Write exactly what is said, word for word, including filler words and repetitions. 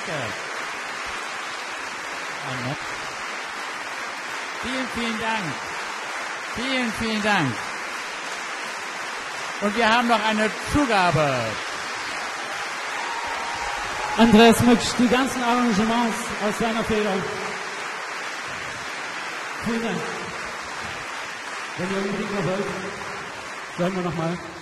Danke. Anne. Vielen, vielen Dank. Vielen, vielen Dank. Und wir haben noch eine Zugabe. Andreas Mücksch, die ganzen Arrangements aus seiner Feder. Vielen Dank. Wenn ihr unbedingt noch wollt, hören wir nochmal.